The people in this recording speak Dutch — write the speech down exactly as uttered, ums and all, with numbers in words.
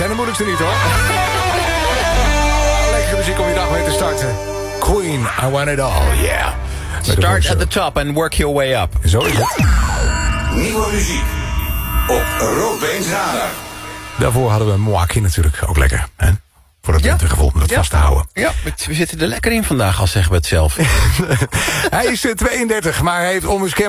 zijn de moeilijkste niet, hoor. Lekkere muziek om je dag mee te starten. Queen, I want it all, yeah. Start at the top and work your way up. Zo is het. Nieuwe muziek op Roodbeens Radar. Daarvoor hadden we Moaki natuurlijk ook lekker, hè? Voor het wintergevoel, om dat ja. vast te houden. Ja, we zitten er lekker in vandaag, al zeggen we het zelf. Hij is tweeëndertig, maar hij heeft onmiskenbaar